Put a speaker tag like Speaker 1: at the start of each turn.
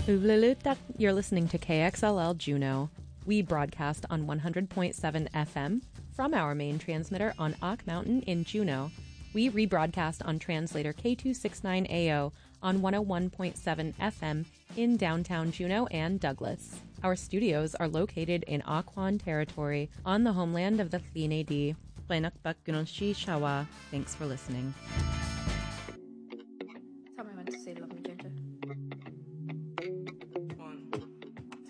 Speaker 1: Uvlulutak, you're listening to KXLL Juneau. We broadcast on 100.7 FM from our main transmitter on Ock Mountain in Juneau. We rebroadcast on translator K269AO on 101.7 FM in downtown Juneau and Douglas. Our studios are located in Occoquan territory on the homeland of the Tlin-A-Di. Thanks for listening.